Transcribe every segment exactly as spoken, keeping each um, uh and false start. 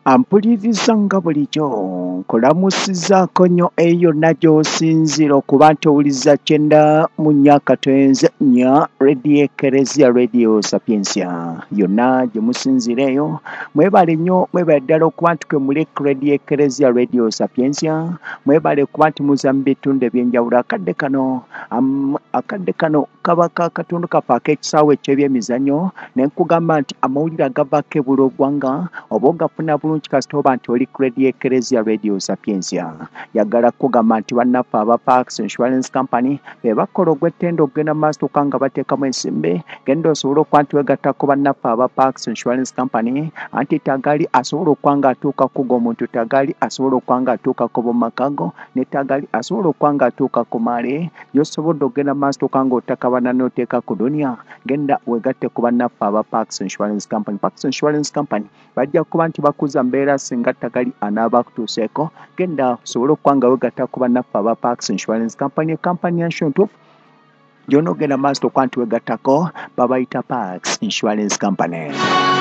Ampuliriza nga bulijjo nkulamusizzaako nnyo eyo yonna gy'osinzira okuba nti owuliriza kyenda mu nnya akatwenzi nnya Radio Eklezia Radio Sapiensia yonna gye musinzira eyo mwebale nnyo mwebale ddala okuba nti kwe muli ku Radio Eklezia Radio Sapiensia mwebale kuba nti muza mu bitundu eby'enjawulo akadde kano um, akadde kano kaba ka katundu kafe ak'ekisaawe eky'ebyemizannyo ne nkugamba nti amawulire agavaako ebula oggwanga oba ogafuna bulungi kasita oba nti oli ku Radio Eklezia Radio Sapiensia yagala kugamba nti bannaffe aba Parks Insurance Company be bakola ogw'ettendo okugenda mu maaso nga bateekamu ensimbi genda osobole okuba nti wegattako bannaffe aba Parks Insurance Company anti Tagali asobola okuba nga atuuka kugo omuntu Tagali asobola okuba nga atuuka ku bomakago ne Tagali asobola okuba nga atuuka ku maale y'osobodde okugenda mu maaso nga otakabana n'oteeka ku dunia genda wegatte ku bannaffe aba Parks Insurance Company. Parks Insurance Company bajja kuba nti bakuza mbeera singa Tagali anaaba akutuuseeko genda osobole okuba nga wegatta ku bannaffe aba Parks Insurance Company. Kampani enshontuufu gy'onoogenda mu maaso okuba nti wegattako babayita Parks Insurance Company.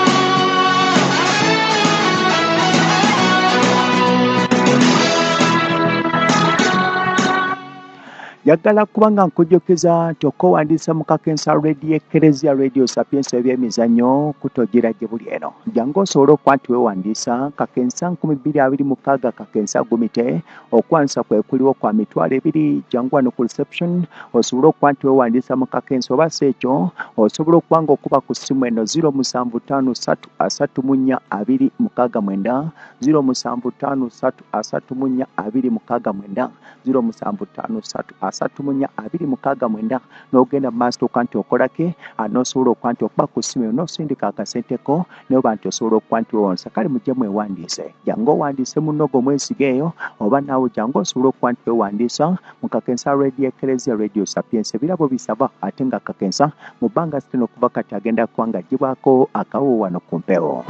Yagala kubanga nkujjukiza nti okwewandiisa mu kakensa Radio Eklezia Radio Sapiensia ebyemizannyo kutogira gye buli eno jangu osobole okuba nti weewandiisa kakensa nkumi bbiri abiri mukaaga kakensa gumite okwanisa kwe kuliwo kwa mitwalo ebiri jangu wano ku reception osobole okuba nti weewandiisa mu kakensa oba si ekyo osobole okuba nga okuba ku ssimu eno ziro musanvu ttaano ssatu asatu mu nnya abiri mukaaga mwenda ziro musanvu ttaano ssatu asatu mu nnya abiri mukaaga mwenda ziro musanvu ttaano ssatu asatu mu nnya abiri mukaaga mwenda n'ogenda mu maaso okuba nti okolake n'osobola okuba nti okuba ku ssimu n'osindika akasenteko naye oba nti osobola okuba nti weewonsa kale mujje mwewandiise jangu owandiise munnogo mwesige eyo oba naawe jangu osobole okuba nti weewandiisa mu kakensa Radio Eklezia Radio Sapiensia ebirabo bisaba ate nga kakensa mu bbanga sitino okuva kati agenda kuba nga aggyibwako akawo wano ku mpewo.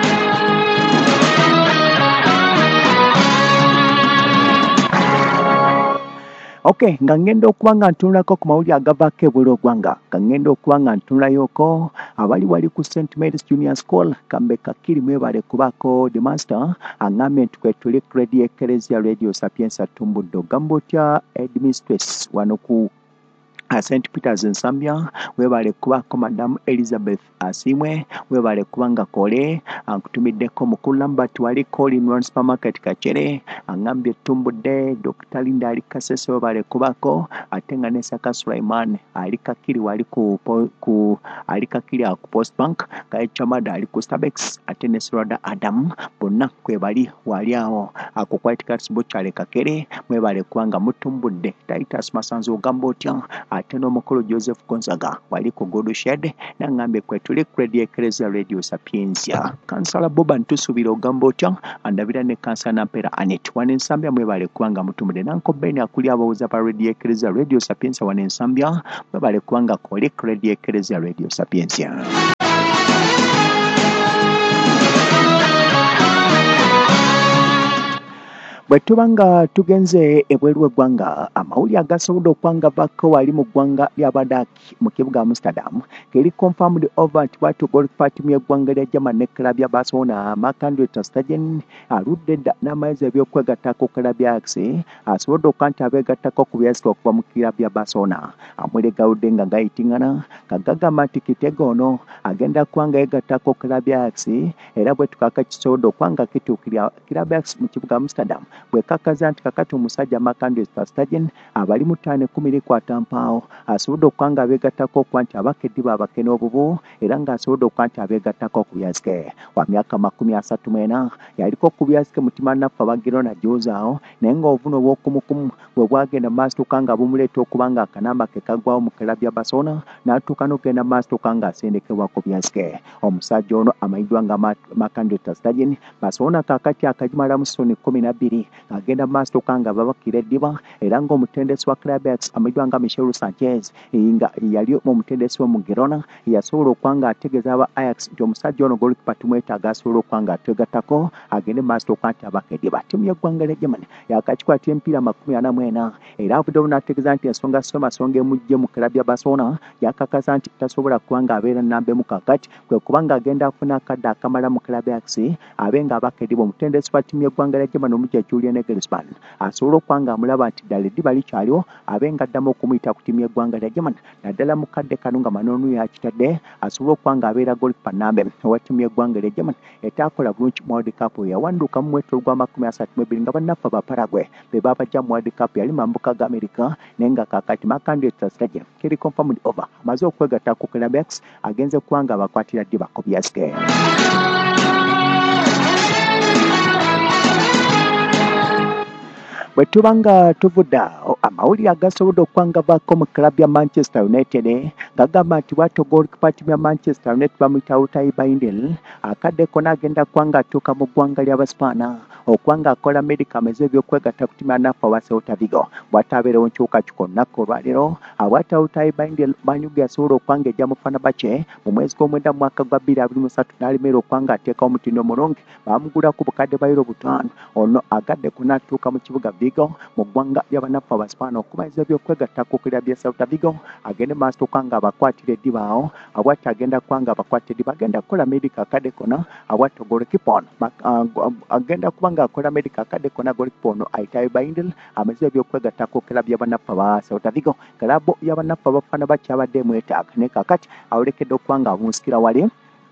Okay, nga ngenda okuba nga ntunulako ku mawulire agavaako ebula oggwanga nga ngenda okuba nga ntunulayooko abali wali ku Saint Mary's Junior School kambe kakiri mwebale kubaako the master aŋŋambye nti kwe tuli ku Radio Eklezia Radio Sapiensia tumbudde ogamba otya headmistress wano ku Uh, Saint Peter's Nsambya webale kubako Madam Elizabeth Asimwe webale kubanga kole ankutumiddeko mukulu Lambert wali Call in One Supermarket Kachere angambye tumbudde Doctor Linda ali Kasese webale kubako atenga ne Saka Sulaiman ali kakiri wali ku, ku ali kakiri ku Post Bank kae chamada ali ku Starbex atene Sroda Adam bonna kwebali wali awo akukwatika Tsibuchale Kakere mwebale kubanga mutumbudde Titus Masanzo Gambotya ate n'omukulu Joseph Gonzaga wali ku Good Shed n'angambye kwe tuli ku Radio Eklezia Radio Sapiensia kansala Boba ntusubira ogamba otya andabira ne kansala Nampera Anet wane Nsambya mwebale kubanga mutumudde nanko Beni akuli abawuza pa Radio Eklezia Radio Sapiensia wane Nsambya mwebale kubanga kole ku Radio Eklezia Radio Sapiensia. Bwe tuba nga tugenze ebweru w'eggwanga amawulire agasobodde okuba nga gavaako wali mu ggwanga lya Badaki mu kibuga Amsterdam keri confirmed over nti bw'atyo goalkeeper ttiimu y'eggwanga lya Germany ne club ya Barcelona Marc-Andre ter Stegen aludde dda n'amayezi ebyokwegattako club ya Ajax asobodde okuba nti abeegattako ku byasika okuva mu club ya Barcelona amwere gawudde nga gayitingana nga gagamba nti Kitego ono agenda kuba nga yeegattako club ya Ajax era bwe tukaaka kisobodde okuba nga kituukirira club ya Ajax mu kibuga Amsterdam bwe kakkaza nti kakati omusajja Marc-Andre ter Stegen abali mu ttaano ekkumi likwata mpaawo asobodde okuba nga abeegattako okuba nti abakedde baabakene obubu era ng'asobodde okuba nti abeegattako ku byasike wa myaka makumi asatu mu ena yaliko ku byasike mutima naffe abagirona gyozaawo naye ng'obuvune obw'okumukumu bwe bwagenda mu maaso tuka nga bumuleeta okuba nga akanamba ke kaggwawo mu club ya Barcelona n'atuuka n'okugenda mu maaso tuka nga asendekebwa ku byasike omusajja ono amayiddwa nga Marc-Andre ter Stegen Barcelona kaakati akagimalamu ssoni kkumi na bbiri agenda maaso kanga babakira eddiba era ng'omutendesi wa Clubbex amajwa nga Michel Sanchez nga yali omutendesi mu Girona yasobola okwanga ategeeza aba Ajax nti omusajja ono golikipa tumwetaaga asobola okwanga atwegattako agende maaso kanti abaka eddiba. Ttiimu y'eggwanga lya Germany yakakikwatira emipiira makumi ana mu ena era avuddewo n'ategeeza nti ensonga si amasonga emujje mu Club ya Barcelona yakakasa nti tasobola kubanga abeera namba emu kakati kwe kubanga agenda afuna akadde akamala mu Clubbex abe nga abaka eddiba. Omutendesi wa ttiimu y'eggwanga lya Germany omujja Julian Nagelsmann asobola okwanga amulaba nti ddala eddiba likyaliwo abe nga addamu okumuyita ku ttiimu y'eggwanga lya Germany naddala mu kadde kano nga Manoonu yakitadde asobola okwanga abeera golikipa namba owa ttiimu y'eggwanga lya Germany etaakola bulungi mu World Cup yawanduka mu mwetolo gwa makumi asatu mu ebiri nga bannaffe ba Paraguay be babajja mu World Cup yali mambuka ga America naye nga kaakati Marc-Andre Stadium kiri confirmed over amaze okwegatta ku Clubbex agenze kubanga abakwatira ddiba ku byaske. Bwe tuba nga tuvudda amawulire agasobodde okwanga baako mu Club ya Manchester United gagamba nti bw'atyo golikipa ttiimu ya Manchester United bamuyita Ilkay Bayndil akadde konna agenda kwanga atuuka mu ggwanga ly'Abasipaana okwanga akola medical ameze ebyokwegatta ku ttiimu ya Napa wa Celta Vigo bw'ataabeerewo nkyukakyuka olunaku olwaleero abw'ata Ilkay Bayndil Banyuge yasobola okwanga ejja mu Fenerbahce mu mwezi gw'omwenda mu mwaka gwa bbiri abiri mu ssatu n'alemerera okwanga ateekawo omutindo omulungi baamugula ku bukadde bwa euro butaano ono agadde konna atuuka mu kibuga Vigo mu ggwanga ly'Abanafu Abasipaana okumaliza ebyokwegatta ku Club ya Celta Vigo agende maaso kwanga abakwatira eddiba awo abw'ati agenda kwanga abakwatira eddiba agenda kukola medical akadde konna abw'ati golikipa ono agenda kubanga akola medical akadde konna golikipa ono Ilkay Bayndil amaze ebyokwegatta ku Club y'Abanafu aba Celta Vigo. Club y'Abanafu abafana bakyabadde mwetaaga naye kaakati awolekedde okwanga amusikira wali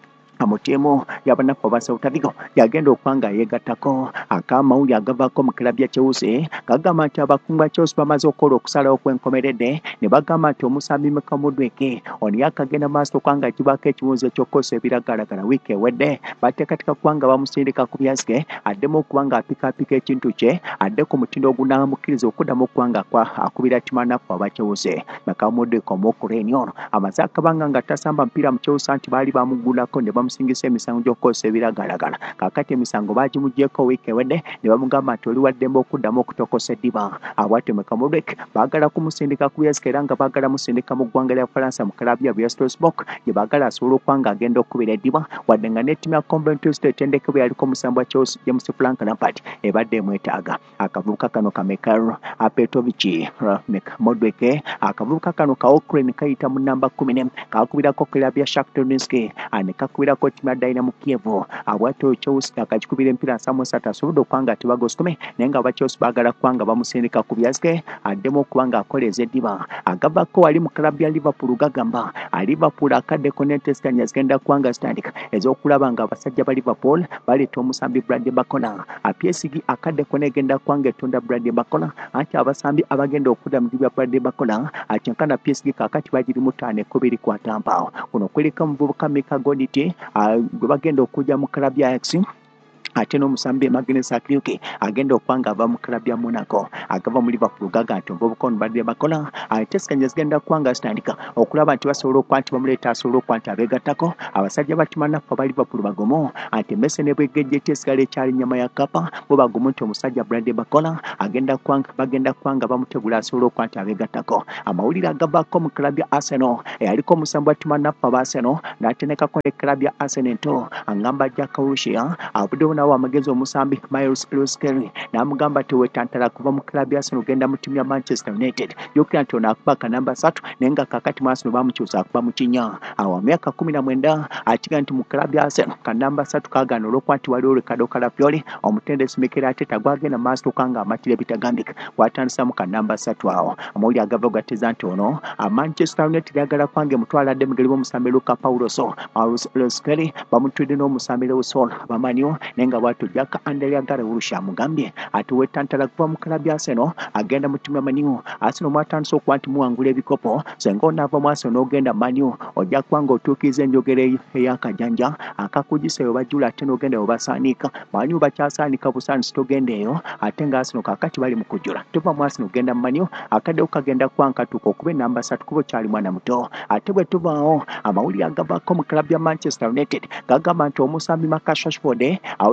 amutiemu y'Abanafu aba Celta Vigo yagenda okwanga yeegattako akamawulire agavaako mu Club ya Chelsea gagamba nti abakungu ba Chelsea bamaze okukola okusalawo kwenkomeredde ne bagamba nti omusambi Mika Mudweke ono yakagenda maaso kwanga kibaako ekibuuzo ekyokukosa ebiragalagala wiiki ewedde bateekateeka kwanga bamusindika ku byaske addemu okubanga apikaapika ekintu kye adde ku mutindo ogunaamukiriza okuddamu okwanga akubira ttiimu Anafu aba Chelsea. Mika Mudweke omwokuleeni ono amaze akabanga nga tasamba mupiira mu Chelsea nti baali bamugulako ne musingisa emisango gy'okukozesa ebiragalagala kaakati emisango baagimugyeko wiiki ewedde ne bamugamba nti oli waddembe okuddamu okutokosa eddiba abw'atyo Mika Mudweke baagala kumusindika ku byaske era nga baagala musindika mu ggwanga lya Faransa mu Club ya Strasbourg gye baagala asobola okwanga agenda okubira eddiba wadde nga n'ettiimu ya Coventry City etendekebwa yaliko omusambi wa Chelsea James Frank Lampard ebadde emwetaaga. Akavubuka kano ka Mikhail Petrovic Mika Mudweke akavubuka kano ka Ukraine kayita mu namba kumi n'emu kakubirako Club ya Shakhtar Donetsk ane kakubira ko ttiimu ya Dynamo Kiev abw'atyo Chelsea akakikubira empiira nsamu esatu asobodde okwanga tibagositume naye nga aba Chelsea baagala kwanga bamusindika ku byaske addemu okubanga akoleeza eddiba agavako wali mu Club ya Liverpool gagamba Liverpool akadde konentesitanya zigenda kwanga zitandika ez'okulaba nga abasajja ba Liverpool baleeta omusambi Bradley Barcola P S G akadde konegenda kwanga etunda Bradley Barcola anti abasambi abagenda okudda mu dibya Bradley Barcola akyenkana P S G kakati bagiri mutaano ekubiri kwa Tampa kuno kulika omuvubuka Mika Godite gwe bagenda okujja mu Club ya Ajax ate n'omusambi Magnus Akliuke agenda okwanga ava mu Club ya Monaco agava mu Liverpool gaga nti omuvubuka ono Bradley Barcola atesikanya zigenda kwanga zitandika okulaba nti basobola okwa nti bamuleeta asobola okwa nti abeegattako abasajja ba ttiimu Anafu aba Liverpool bagomo anti Messi ne bwegejje esigala ekyali nnyama ya kkapa bo bagomo nti omusajja Bradley Barcola agenda kwanga bagenda kwanga bamutegula asobola okwa nti abeegattako. Amawulire agavaako mu Club ya Arsenal eyaliko omusambi wa ttiimu Anafu aba Arsenal n'atenekako ne Club ya Arsenal ento angamba Jack Wilshere avuddewo nawo amagezi omusambi Miles Lewis Kelly n'amugamba nti wetantala kuva mu Club ya Arsenal ogenda mu ttiimu ya Manchester United yokira nti ono akuba ka namba ssatu naye nga kaakati mu Arsenal bamukyusa akuba mu kinya awo myaka kumi na mwenda akiga nti mu Club ya Arsenal ka namba ssatu kaagaana olw'okuba nti waliwo Ricardo Calafiori omutendesi Mikel Arteta gwagenda maaso kanga amatira ebitagambika gw'atandisamu ka namba ssatu awo. Amawulire agava gateza nti ono Manchester United yagala kwange mutwala adde mugeri w'omusambi Luka Paulo So Miles Lewis Kelly bamutwidde n'omusambi Lewis Hall abamanyiwo naye nga bw'atyo Jack Andrea Gare Wilshere amugambye ati wetantala kuva mu Club ya Arsenal agenda mu ttiimu ya Man U. Arsenal mwatandise okuba nti muwangula ebikopo senga onaava mu Arsenal n'ogenda Man U ojja kubanga otuukiriza enjogera ey'akajanja akakugisa eyo bajjula ate n'ogenda webasaanika Man U bakyasaanika busaanisi togenda eyo ate nga Arsenal kakati bali mu kujjula tova mu Arsenal ogenda mu Man U akaddewo kagenda kwankatuuka okuba enamba ssatu kuba okyali mwana muto. Ate bwe tuvaawo amawulire agavaako mu Club ya Manchester United gagamba nti omusambi Marcus Rashford awulira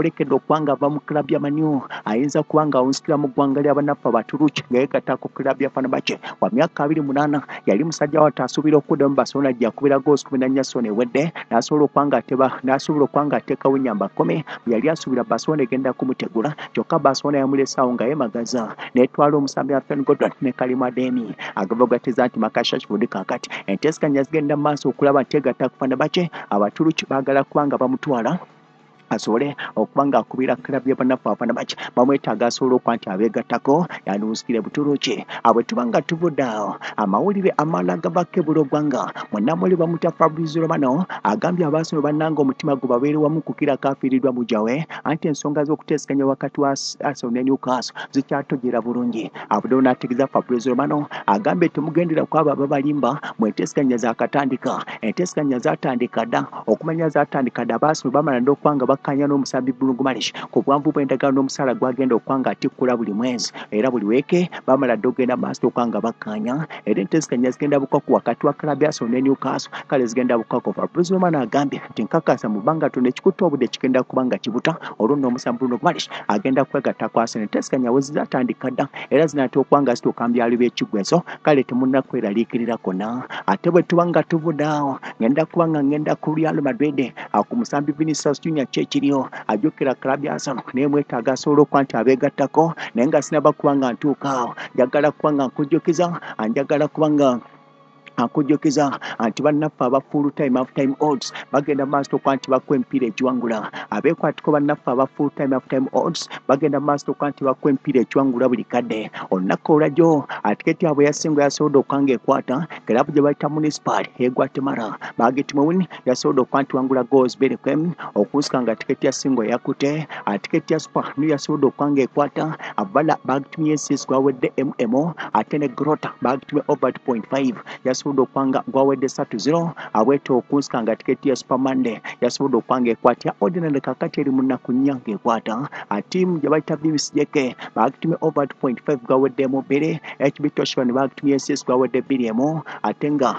olekedde okubanga ava mu club ya Manu ayinza kubanga awunsikira mu ggwanga ly'abannaffe Abaturuki ng'egatta ku club ya Fenerbahce wa myaka abiri munaana yali musajja wa taasuubira okuddamu Barcelona gy'akubira goals kumi na nnya so ewedde n'asobola okubanga ateba n'asobola okubanga ateekawo ennyamba kkumi yali asuubira Barcelona egenda kumutegula kyokka Barcelona yamuleesaawo nga yeemagaza n'etwala omusambi wa Fen Godwin ne Karim Adeyemi agava gateza nti Makasha Ashford kaakati enteeseganya zigenda mu maaso okulaba nti egatta ku Fenerbahce Abaturuki baagala kubanga bamutwala asobole okubanga akubira club ya bannaffe Fenerbahce bamwetaaga asobola okuba nti abeegattako yandiwusikire Buturuki abwe tubanga tuvudde awo amawulire amalala gabako ebuloggwanga munnamuli bamuta Fabrizio Romano agambye abaasono bannanga omutima gwe babeere wamu kukira kaafiiriddwa mujawe anti ensonga z'okuteeseganya wakati wa Arsenal ne Newcastle zikyatojera bulungi abuddewo n'ategeeza Fabrizio Romano agambye temugendera ku abo ababalimba mu enteeseganya zaakatandika enteeseganya zaatandika dda okumanya zaatandika dda abaasono bamala n'okubanga bakanya n'omusambi Bulungumalish ku bwanvu bw'endagaano n'omusaala gwagenda okwanga atikkula buli mwezi era buli weeke bamala dde ogenda maaso okwanga bakanya era enteeseganya zigenda bukaku wakati wa club ya Arsenal ne Newcastle kale zigenda bukaku Fabrizio Romano agambye nti nkakasa mu bbanga ttono ekikutte obudde kigenda kubanga kibuta olwo nno omusambi Bulungumalish agenda kwegatta ku Arsenal enteeseganya we zizatandika dda era zinaatera okubanga zituuka mu byalo by'ekigweso kale temunnakweraliikirira konna ate bwe tuba nga tuvudde awo ngenda kubanga ngenda ku Real Madrid ku musambi Vinicius Junior kyekiriyo ajjukira club ya Arsenal n'emwetaaga asobola okuba nti abeegattako naye nga sinaba kubanga ntuuka awo njagala kubanga nkujjukiza njagala kubanga akujjukiza nti bannaffe aba full time half time odds bagenda maaso okuba nti bakwa emipiira egiwangula abeekwatiko bannaffe aba full time half time odds bagenda maaso okuba nti bakwa emipiira egiwangula buli kadde olunaku olwajjo atiketi yabwe yasingo yasobodde okubanga ekwata kerabu gye bayita municipal egwa Temara bagetimowin yasobodde okuba nti wangula goals berekwem okunsika nga tiketi yasingo yakute atiketi ya super niyo yasobodde okubanga ekwata abala bagitumye ensis gwawedde mm ate ne grota bagitumye over two point five yasobodde okubanga gwawedde satu zero abwete okunsika nga tiketi ya super monday yasobodde okubanga ekwata ya ordinary kakati eri munaku nnya ng'ekwata atiimu gye bayita Vimis Jeke bagitumye over two point five gwawedde mubiri H B Toshban bagitumye ensis gwawedde bbiri emu ate nga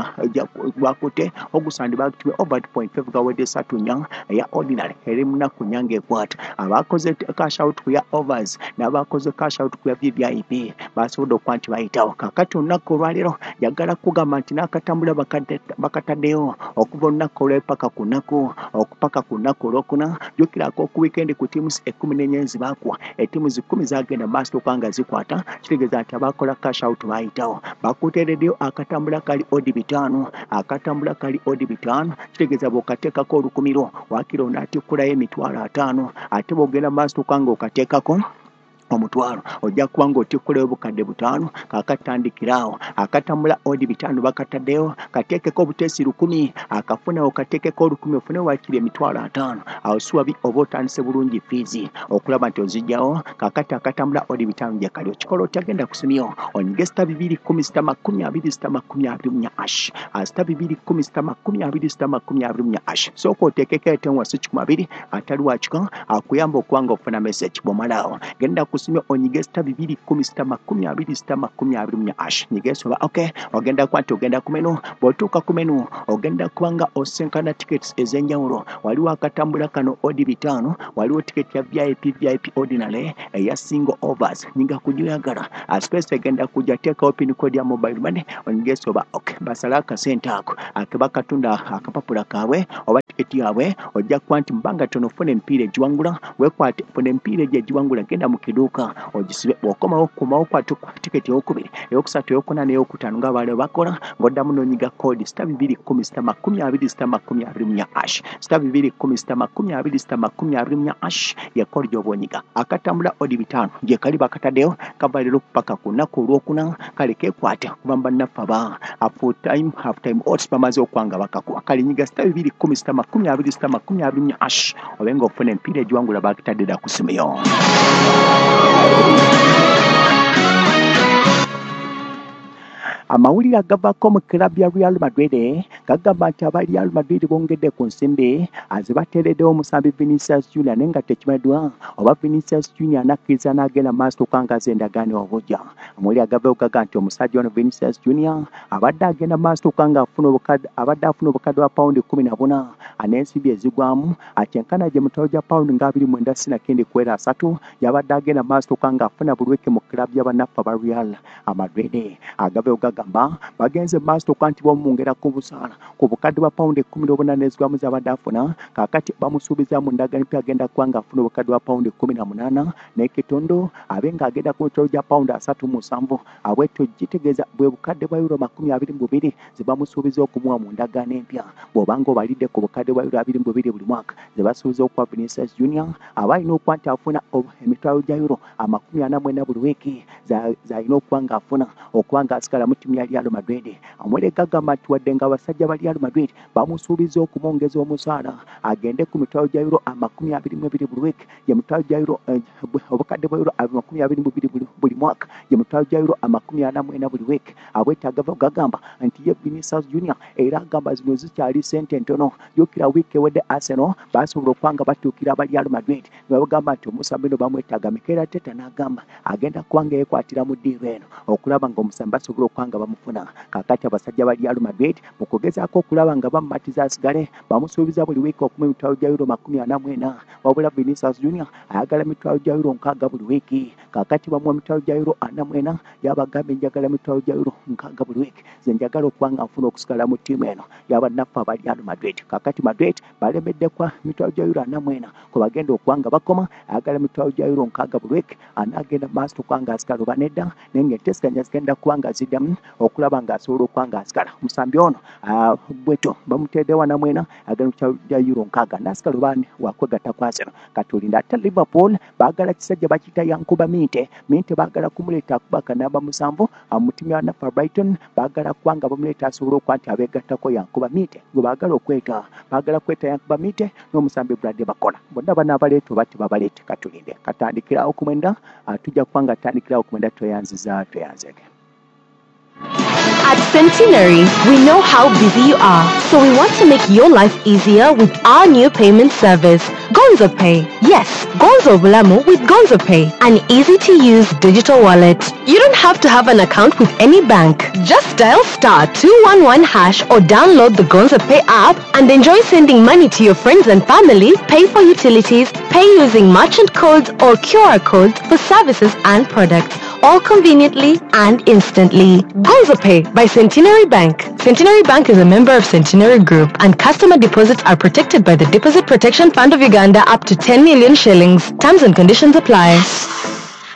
gwakute ogusandi bagitumye over two point five gwawedde satu nnya ya ordinary eri munaku nnya ng'ekwata abakoze cash out ku ya overs n'abakoze cash out ku ya V V I P basobodde okuba nti bayitawo kakati olunaku olwaleero yagala kugamba nti n'akatambula bakataddeyo okuva olunaku olw'epaka ku nnaku okupaka ku nnaku olwokuna jjukirako ku wiikendi ku ttiimu ekkumi n'ennya zibaakwa ettiimu zikumi zaagenda maaso okubanga zikwata kitegeeza nti abakola cash out baayitawo bakuteereddeyo akatambula kali odi bitaano akatambula kali odi bitaano kitegeeza bw'okateekako olukumiro waakira onaatikkulayo emitwalo ataano ate bw'ogenda maaso okubanga okateekako omutwalo ojja kubanga otikkulayo obukadde butaano kakatandikiraawo akatambula odi bitaano bakataddeyo kateekeko obuteesi lukumi akafuna okateekeko olukumi ofune waakiri emitwalo ataano awo siwabi oba otandise bulungi fiizi okulaba nti ozijjawo kakati akatambula odi bitaano gye kali okikola otyagenda kusimyo onyige sita bibiri kumi sita makumi abiri sita makumi abiri mu nnya ash sita bibiri kumi sita makumi abiri sita makumi abiri mu nnya ash sooka oteekeko etemu wasi kikumi abiri atali wakika akuyamba okubanga ofuna message bw'omalaawo genda kusimyo onyige sita bibiri kumi sita makumi abiri sita makumi abiri mu nnya ash nyige soba okay ogenda kuba nti ogenda ku menu bw'otuuka ku menu ogenda kubanga osenkana tickets ez'enjawulo waliwo akatambula kano odi bitaano waliwo ticket ya V I P V I P ordinary eya single overs nyinga kugyoyagala space egenda kujja teekawo pin code ya mobile money onyige soba okay basala akasente ako akebakatunda akapapula kaabwe oba tiketi yaabwe ojja kuba nti mbanga tono funa emipiira egiwangula wekwate funa emipiira egyo egiwangula genda mu kiduuka ogisibe bw'okomawo kumawo kwate tiketi eyokubiri eyokusatu eyokuna n'eyokutaano nga baale bakola ng'oddamu n'onyiga kodi sita bibiri kumi sita makumi abiri sita makumi abiri mu nnya ash sita bibiri kumi sita makumi abiri sita makumi abiri mu nnya ash ye kodi gy'oba onyiga akatambula odi bitaano gye kali bakataddeyo kava leero paka ku nnaku olwokuna kale keekwate kuba bannaffe aba full time half time odds bamaze okwanga bakakuwa kale nyiga sita bibiri kumi sita makumi abiri sita makumi abiri mu nnya ash obe ng'ofuna emipiira egiwangula bakitadde dda ku simu yo. amawulire agavako mu kirabya ya Real Madrid gagamba nti aba Real Madrid bongedde ku nsimbi azibateereddewo omusambi Vinicius Junior naye nga tekimanyiddwa oba Vinicius Junior anakkiriza n'agenda maaso tukangaza endagaano obujja. Amawulire agavayo gaga nti omusajja ono Vinicius Junior abadde agenda maaso tukanga afuna obukadde abadde afuna obukadde bwa pawundi kumi na buna an'ensimbi ezigwamu akyenkana gye mutalo gya pawundi nga abiri mwenda sinakindi kwera asatu yabadde agenda maaso tukanga afuna buli weke mu kirabya bannaffe aba Real Madrid. Agavayo gagamba bagenze maaso tuka nti bamwongera ku busaala ku bukadde bwa pawundi kumi n'obuna n'ezigwamu z'abadde afuna kaakati bamusuubiza mu ndagaano empya agenda kuba ng'afuna obukadde bwa pawundi kumi na munaana n'ekitondo abe ng'agenda ku mitalo gya pawundi asatu mu musanvu abwetyo gitegeeza bwe bukadde bwa euro makumi abiri mu bubiri ze bamusuubiza okumuwa mu ndagaano empya bw'obanga obalidde ku bukadde bwa euro abiri mu bubiri buli mwaka ze basuubiza okuwa Vinicius Junior aba alina okuba nti afuna emitwalo gya euro amakumi ana mu ena buli wiiki z'alina okuba ng'afuna okuba ng'asigala mu ttiimu ya Real Madrid. Amawulire gagamba nti wadde nga abasajja ba Real Madrid bamusuubiza okumwongeza omusaala agende ku mitwalo gya euro amakumi abiri mu ebiri buli wiiki ye mitwalo gya euro obukadde bwa euro amakumi abiri mu bubiri buli mwaka ye mitwalo gya euro amakumi ana mu ena buli wiiki abwetyo agava gagamba nti ye Vinicius Junior era agamba zino zikyali ssente ntono. Jjukira wiiki ewedde Arsenal basobola okuba nga batuukira aba Real Madrid ne bagamba nti omusambi no bamwetaaga. Mikel Arteta n'agamba agenda kuba nga yeekwatira mu ddiiru eno okulaba ng'omusambi basobola okuba nga bamufuna. Kaakati abasajja ba Real Madrid mu kugezaako okulaba nga bamumatiza asigale bamusuubiza buli wiiki okuma emitwalo gya euro makumi ana mu ena wabula Vinicius Junior ayagala emitwalo gya euro nkaaga buli wiiki. Kaakati bamuwa emitwalo gya euro ana mu ena yabagamba njagala emitwalo gya euro nkaaga buli wiiki ze njagala okuba nga nfuna okusigala mu ttiimu eno y'abannaffe aba Real Madrid. Kaakati Madrid balemedde kwa emitwalo gya euro ana mu ena kwe bagenda okuba nga bakoma ayagala emitwalo gya euro nkaaga buli wiiki anaagenda maaso okuba nga asigala oba nedda naye ng'enteeseganya zigenda kuba nga ziddamu okulaba ng'asobola okuba nga asigala. Omusambi ono bweto bamuteedde wana mwena agenda emitwalo gya euro nkaaga n'asigala oba wakwegatta ku Arsenal. Kati olinda ate Liverpool baagala kisajja bakiyita Yankuba Minte. Minte baagala kumuleeta akubaka namba musanvu mu ttiimu ya Nafa Brighton baagala kuba nga bamuleeta asobola okuba nti abeegattako Yankuba Minte gwe baagala okweta baagala kweta Yankuba Minte n'omusambi Bradley Bakola bonna bano abaleeta oba tebabaleete. Katulinde katandikirawo ku mwenda tujja kuba nga tutandikirawo ku mwenda tweyanziza tweyanzege. At Centenary, we know how busy you are, so we want to make your life easier with our new payment service, Gonzo Pay. Yes, Gonzo Bulamu with Gonzo Pay, an easy-to-use digital wallet. You don't have to have an account with any bank. Just dial star two one one hash or download the Gonzo Pay app and enjoy sending money to your friends and family, pay for utilities, pay using merchant codes or Q R codes for services and products, all conveniently and instantly. Gonzo Pay by Centenary Bank. Centenary Bank is a member of Centenary Group, and customer deposits are protected by the Deposit Protection Fund of Uganda up to ten million shillings. Terms and conditions apply.